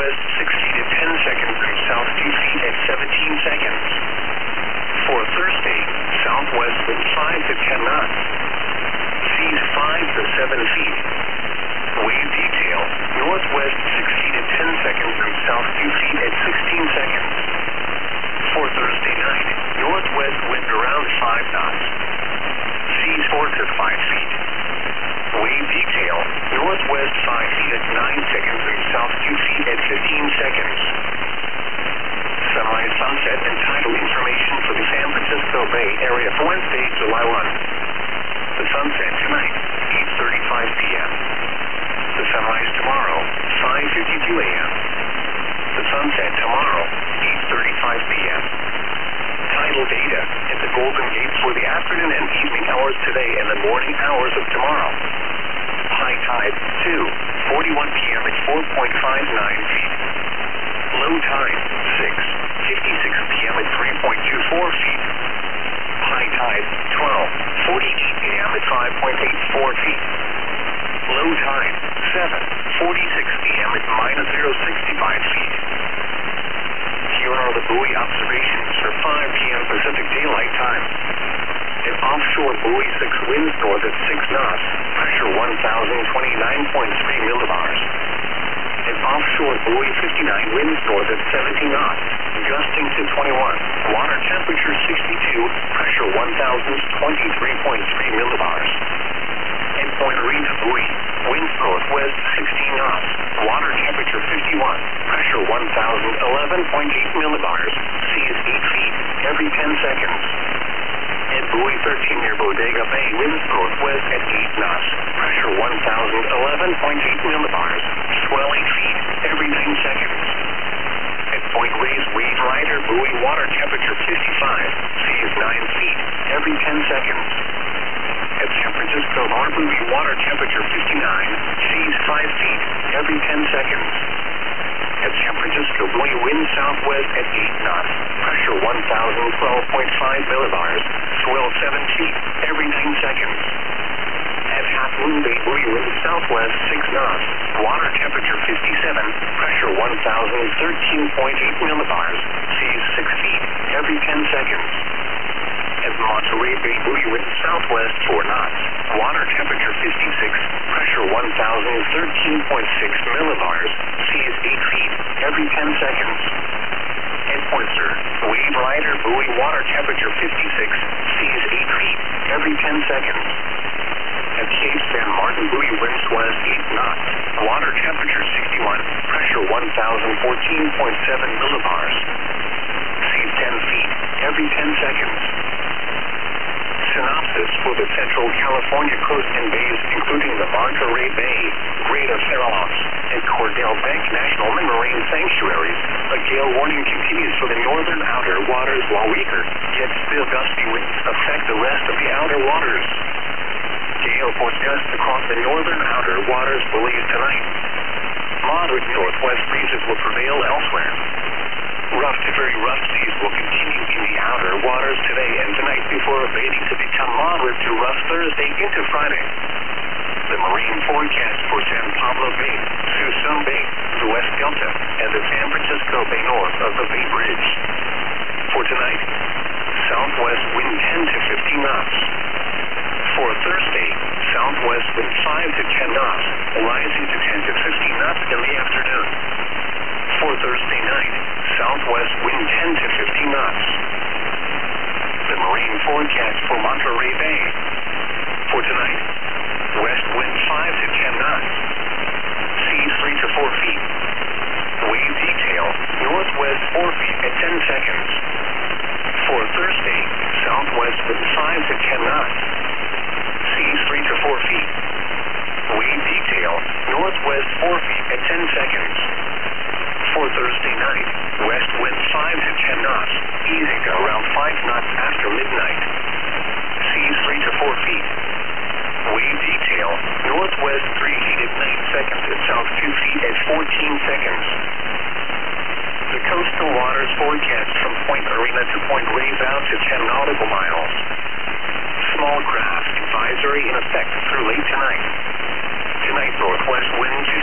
northwest 60 to 10 seconds and south 2 feet at 17 seconds. For Thursday, southwest wind 5 to 10 knots. Seas 5 to 7 feet. Wave detail, northwest 60 to 10 seconds and south 2 feet at 16 seconds. For Thursday night, northwest wind around 5 knots. Seas 4 to 5 feet. Wave detail, northwest 5 feet at 9 seconds and south 2 feet at 15 seconds. Sunrise, sunset, and tidal information for the San Francisco Bay Area for Wednesday, July 1. The sunset tonight, 8:35 p.m. The sunrise tomorrow, 5:52 a.m. The sunset tomorrow, 8:35 p.m. Tidal data at the Golden Gate for the afternoon and evening hours today and the morning hours of tomorrow. High tide, 2:41 p.m. at 4.59 feet. Low tide, 6:56 p.m. at 3.24 feet. High tide, 12:48 a.m. at 5.84 feet. Low tide, 7:46 p.m. at -0.65 feet. Here are the buoy observations for 5 p.m. Pacific Daylight Time. An offshore buoy 6 winds north at 6 knots, pressure 1,029.3 millibars. An offshore buoy 59 winds north at 17 knots, gusting to 21, water temperature 62, pressure 1,023.3 millibars. At Point Reef buoy, winds northwest 16 knots, water temperature 51, pressure 1,011.8 millibars, seas 8 feet every 10 seconds. At buoy 13 near Bodega Bay, winds northwest at 8 knots, pressure 1,011.8 millibars, swell 8 feet every 9 seconds. At Point Reyes Wave Rider buoy, water temperature 55, seas 9 feet every 10 seconds. At San Francisco Harbor, water temperature 59, seas 5 feet every 10 seconds. At San Francisco buoy, wind southwest at 8 knots, pressure 1,012.5 millibars, swell 7 feet every 9 seconds. At Half Moon Bay buoy, wind southwest 6 knots, water temperature 57, pressure 1,013.8 millibars, seas 6 feet every 10 seconds. At Monterey Bay buoy, wind southwest 4 knots, water temperature 56, pressure 1,013.6 millibars, seas 8 feet every 10 seconds. At Point Sur, Wave Rider buoy, water temperature 56, seas 8 feet every 10 seconds. At Cape San Martin buoy, winds west 8 knots, water temperature 61, pressure 1,014.7 millibars, seas 10 feet every 10 seconds. Synopsis for the Central California coast and bays, including the Monterey Bay, Greater Farallons, and Cordell Bank National Marine Sanctuaries. A gale warning continues for the northern outer waters, while weaker, yet still gusty winds affect the rest of the outer waters. Gale force gusts across the northern outer waters believed tonight. Moderate northwest breezes will prevail elsewhere. Rough to very rough seas will continue in the outer waters today and tonight before abating to become moderate to rough Thursday into Friday. The marine forecast for San Pablo Bay, Suisun Bay, the West Delta, and the San Francisco Bay north of the Bay Bridge. For tonight, southwest wind 10 to 15 knots. For Thursday, southwest wind 5 to 10 knots, rising to 10 to 15 knots in the afternoon. For Thursday night, southwest wind 10 to 15 knots. The marine forecast for Monterey Bay. For tonight, west wind 5 to 10 knots. Seas 3 to 4 feet. Wave detail, northwest 4 feet at 10 seconds. For Thursday, southwest wind 5 to 10 knots. Seas 3 to 4 feet. Wave detail, northwest 4 feet at 10 seconds. For Thursday night, west wind 5 to 10 knots, easing to around 5 knots after midnight. Seas 3 to 4 feet. Wave detail, northwest 3 feet at 9 seconds and south 2 feet at 14 seconds. The coastal waters forecast from Point Arena to Point Reyes out to 10 nautical miles. Small craft advisory in effect through late tonight. Tonight, northwest wind